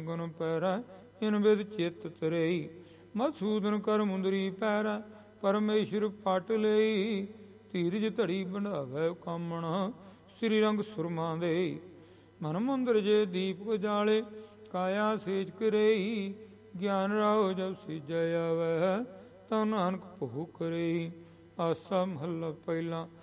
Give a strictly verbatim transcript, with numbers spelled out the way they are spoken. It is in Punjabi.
ਫਗਨ ਪੈਰੈ ਇਨ ਵਿਦ ਚਿਤ ਤਰਈ। ਮਧੂਸੂਦਨ ਕਰ ਮੁੰਦਰੀ ਪੈਰੈ ਪਰਮੇਸ਼ਰ ਪਟ ਲਈ। ਧੀਰਜ ਧੜੀ ਬੰਧਾਵੈ ਕਾਮਣਾ ਸ੍ਰੀ ਰੰਗ ਸੁਰਮਾ ਦੇ। ਮਨ ਮੰਦਰ ਜੇ ਦੀਪਕ ਜਾਲੇ ਕਾਇਆ ਸੇਜ ਕਰਈ। ਗਿਆਨ ਰਾਉ ਜਬ ਸਿਜੈ ਆਵੈ ਤਾ ਨਾਨਕ ਭੋਗ ਕਰਈ। ਆਸਾ ਮਹੱਲਾ ਪਹਿਲਾ।